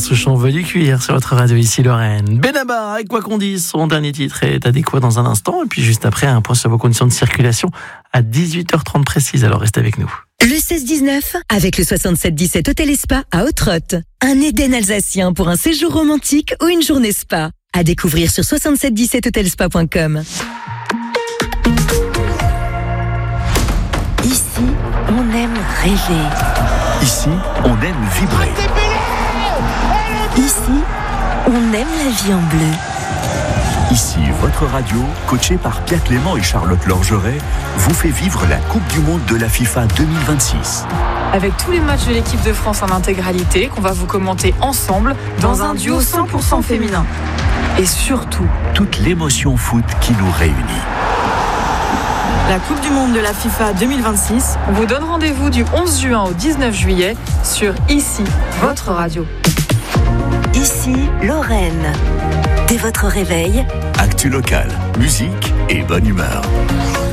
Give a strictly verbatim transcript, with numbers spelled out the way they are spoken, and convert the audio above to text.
Souchon veut du cuir sur votre radio ici Lorraine. Benabar, avec quoi qu'on dise, son dernier titre est adéquat dans un instant. Et puis juste après, un point sur vos conditions de circulation à dix-huit heures trente précise. Alors restez avec nous. Le seize dix-neuf, avec le soixante-sept dix-sept Hôtel et Spa à Haute-Rotte. Un Éden alsacien pour un séjour romantique ou une journée spa. À découvrir sur soixante-sept dix-sept hôtelspa point com. Ici, on aime rêver. Ici, on aime vibrer. Ici, on aime la vie en bleu. Ici, votre radio, coachée par Pierre Clément et Charlotte Lorgeret, vous fait vivre la Coupe du Monde de la FIFA deux mille vingt-six. Avec tous les matchs de l'équipe de France en intégralité, qu'on va vous commenter ensemble dans un duo cent pour cent féminin. Et surtout, toute l'émotion foot qui nous réunit. La Coupe du Monde de la FIFA deux mille vingt-six, on vous donne rendez-vous du onze juin au dix-neuf juillet sur Ici, votre radio. Ici, Lorraine. Dès votre réveil, Actu local, musique et bonne humeur.